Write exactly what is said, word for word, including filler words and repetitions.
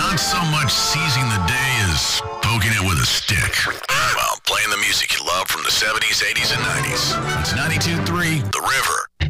Not so much seizing the day as poking it with a stick. Well, playing the music you love from the seventies, eighties, and nineties. It's ninety-two point three The River.